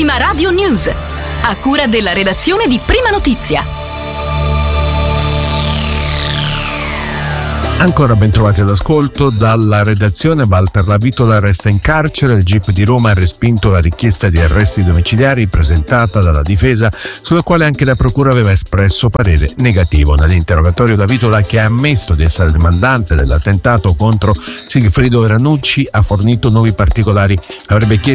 Prima Radio News, a cura della redazione di Prima Notizia. Ancora ben trovati all'ascolto. Dalla redazione: Walter Lavitola resta in carcere. Il GIP di Roma ha respinto la richiesta di arresti domiciliari presentata dalla difesa, sulla quale anche la procura aveva espresso parere negativo. Nell'interrogatorio Lavitola, che ha ammesso di essere il mandante dell'attentato contro Sigfrido Ranucci, ha fornito nuovi particolari. Avrebbe chiesto